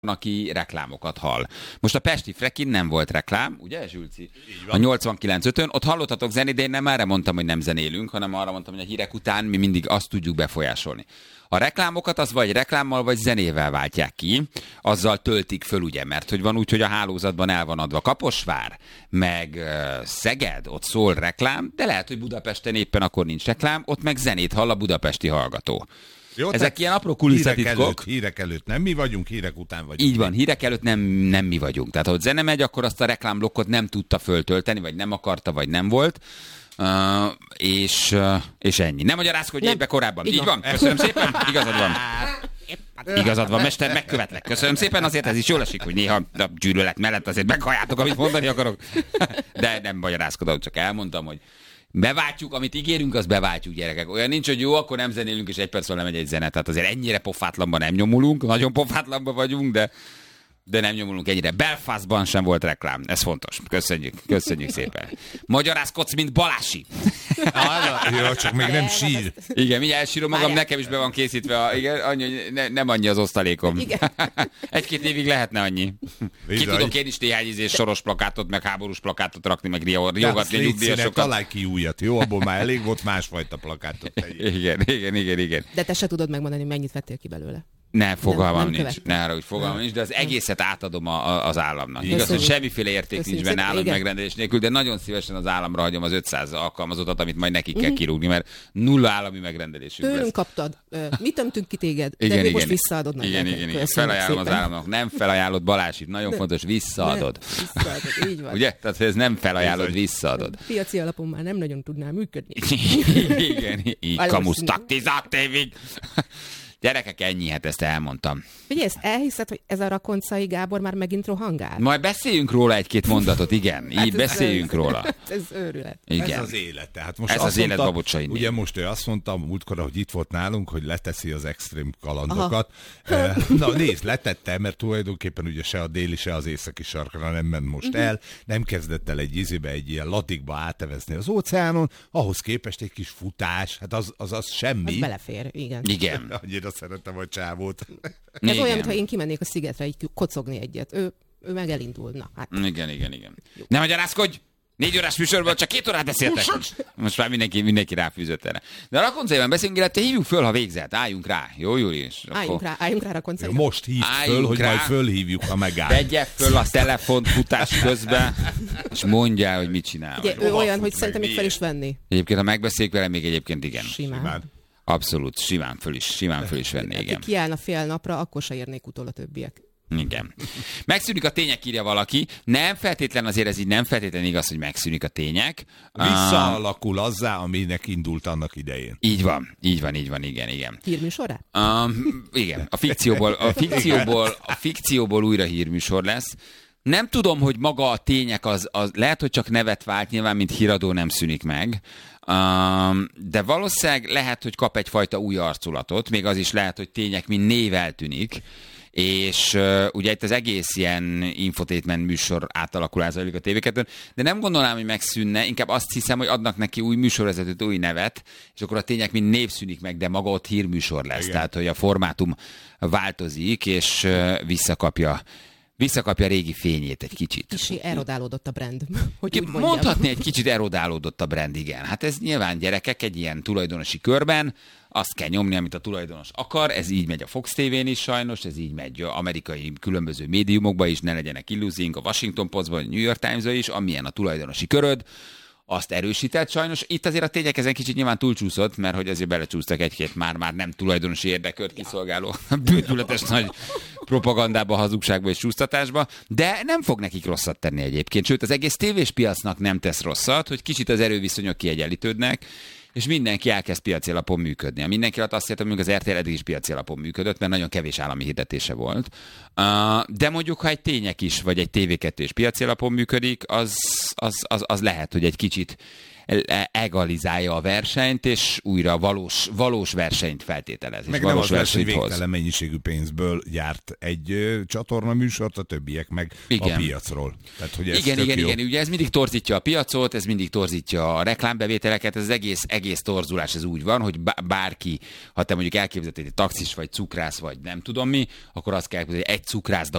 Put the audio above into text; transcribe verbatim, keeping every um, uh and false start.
aki reklámokat hall. Most a Pesti Frekin nem volt reklám, ugye, Zsülci? A nyolcvankilenc ötön, ott hallottatok zenét, de én nem erre mondtam, hogy nem zenélünk, hanem arra mondtam, hogy a hírek után mi mindig azt tudjuk befolyásolni. A reklámokat az vagy reklámmal, vagy zenével váltják ki, azzal töltik föl, ugye, mert hogy van úgy, hogy a hálózatban el van adva Kaposvár, meg uh, Szeged, ott szól reklám, de lehet, hogy Budapesten éppen akkor nincs reklám, ott meg zenét hall a budapesti hallgató. Jó, ezek ilyen apró kulisszatitkok. Hírek előtt, hírek előtt nem mi vagyunk, hírek után vagyunk. Így van, hírek előtt nem, nem mi vagyunk. Tehát, ha ott zene megy, akkor azt a reklámblokkot nem tudta föltölteni, vagy nem akarta, vagy nem volt. Uh, és, uh, és ennyi. Nem magyarázkodj egybe korábban. Így van, köszönöm szépen, igazad van. Igazad van, mester, megkövetlek. Köszönöm szépen, azért ez is jól esik, hogy néha a gyűlölet mellett azért meghalljátok, amit mondani akarok. De nem magyarázkodom, csak elmondtam, hogy beváltjuk, amit ígérünk, az beváltjuk, gyerekek. Olyan nincs, hogy jó, akkor nem zenélünk, és egy percről lemegy egy zene. Tehát azért ennyire pofátlanban nem nyomulunk, nagyon pofátlanban vagyunk, de, de nem nyomulunk ennyire. Belfastban sem volt reklám, ez fontos. Köszönjük, köszönjük szépen. Magyarázkodsz, mint Balási. Jó, csak még nem sír. Igen, mindjárt elsírom magam, nekem is be van készítve. A, igen, annyi, hogy ne, nem annyi az osztalékom. Egy-két évig lehetne annyi. Ki tudok én is néhány izés soros plakátot, meg háborús plakátot rakni, meg riogatni nyugdíjasokat. Találj ki újat, jó? Abból már elég volt másfajta plakátot. Igen, igen, igen, igen. De te se tudod megmondani, mennyit vettél ki belőle. Ne, fogalmam nem, nem nincs. Ne arra, hogy fogalmam nincs, de az egészet átadom a, a, az államnak. Igaz, hogy semmiféle érték Köszönjük. nincs benne állami megrendelés nélkül, de nagyon szívesen az államra hagyom az ötszáz alkalmazottat, amit majd nekik kell kirúgni, mert nulla állami megrendelésünk Tőlünk lesz. kaptad, mi tömtünk ki téged, de igen, még igen, most visszaadod meg. Igen, igen, igen. Felajánlom az államnak. Nem felajánlott, Balásit, nagyon fontos, visszaadod. Visszaadod, így van. Ugye? Tehát ez nem felajánlod, visszaadod. Piaci alapon már nem nagyon tudnál működni. Igen, így kamusztak tizenhat évig. Gyerekek, ennyi, hát ezt elmondtam. Ugye ezt elhiszed, hogy ez a Rakoncai Gábor már megint rohangál? Majd beszéljünk róla egy-két mondatot, igen. Így hát beszéljünk ez, róla. Ez őrület. Igen. Ez az élet. Tehát most ez az élet Babocsain. Ugye most ő azt mondta múltkor, hogy itt volt nálunk, hogy leteszi az extrém kalandokat. Aha. Na nézd, letette, mert tulajdonképpen ugye se a déli, se az északi sarkra nem ment most uh-huh. el. Nem kezdett el egy izébe, egy ilyen latikba átevezni az óceánon. Ahhoz képest egy kis futás, hát az az, az semmi. Az belefér, igen. Igen. Annyira szeretem a csávót. Ez igen. Olyan, mintha én kimennék a szigetre így kocogni egyet. Ő, ő meg elindulna. Hát. Igen, igen, igen. Jó. Ne magyarázkodj! Négy órás műsorban csak két órát beszéltek. Most már mindenki, mindenki ráfűzött erre. De a Rakoncaiban beszélünk, illetve hívjuk föl, ha végzett. Álljunk rá. Jó, Júli? Álljunk rá, álljunk rá Rakoncaiban. Most hívd föl, hogy rá. Majd fölhívjuk, ha megáll. Vegye föl a telefont futás közben, és mondja, hogy mit csinál. Ugye, ő olyan, hogy szerintem még fel is venni. Egyébként, ha megbeszéljük vele, még egyébként igen. Simán. Simán. Abszolút, simán föl is, simán föl is venni, igen. Kiállna fél napra, akkor se érnék utol a többiek. Igen. Megszűnik a tények, írja valaki. Nem feltétlen, azért ez így nem feltétlen igaz, hogy megszűnik a tények. Visszaalakul azzá, aminek indult annak idején. Így van, így van, így van, igen, igen. Hírműsorát? Um, igen, a fikcióból, a, fikcióból, a fikcióból újra hírműsor lesz. Nem tudom, hogy maga a tények az, az lehet, hogy csak nevet vált, nyilván, mint híradó nem szűnik meg. Um, de valószínűleg lehet, hogy kap egyfajta új arculatot, még az is lehet, hogy tények mint név eltűnik, és uh, ugye itt az egész ilyen infotainment műsor átalakulás zajlik a té vé kettőn, de nem gondolnám, hogy megszűnne, inkább azt hiszem, hogy adnak neki új műsorvezetőt, új nevet, és akkor a tények mint név szűnik meg, de maga ott hírműsor lesz, igen. Tehát hogy a formátum változik, és uh, visszakapja Visszakapja a régi fényét egy kicsit. Kicsi erodálódott a brand. Hogy úgy mondhatni, egy kicsit erodálódott a brand, igen. Hát ez nyilván gyerekek egy ilyen tulajdonosi körben, azt kell nyomni, amit a tulajdonos akar, ez így megy a Fox té vén is sajnos, ez így megy az amerikai különböző médiumokban is, ne legyenek illúzióink, a Washington Postban, a New York Times-ban is, amilyen a tulajdonosi köröd, azt erősített sajnos. Itt azért a tények ezen kicsit nyilván túlcsúszott, mert hogy azért belecsúsztak egy-két már-már nem tulajdonosi érdekört kiszolgáló bűntudatos nagy propagandába, hazugságba és csúsztatásba, de nem fog nekik rosszat tenni egyébként. Sőt, az egész tévés piacnak nem tesz rosszat, hogy kicsit az erőviszonyok kiegyenlítődnek, és mindenki elkezd piaci alapon működni. A mindenki alatt azt értem, hogy az er té el eddig is piaci alapon működött, mert nagyon kevés állami hirdetése volt. De mondjuk, ha egy tények is, vagy egy té vé kettő is piaci alapon működik, az, az, az, az lehet, hogy egy kicsit egalizálja a versenyt, és újra valós, valós versenyt feltételez. Meg és nem valós az lesz, hogy versenyt hoz. végtelen mennyiségű pénzből gyárt egy ö, csatorna műsort, a többiek meg Igen. a piacról. Tehát, hogy ez Igen, tök igen, jó. igen. Ugye ez mindig torzítja a piacot, ez mindig torzítja a reklámbevételeket, ez az egész, egész torzulás ez úgy van, hogy bárki, ha te mondjuk elképzeled, hogy egy taxis vagy cukrász vagy nem tudom mi, akkor azt kell, hogy egy cukrászda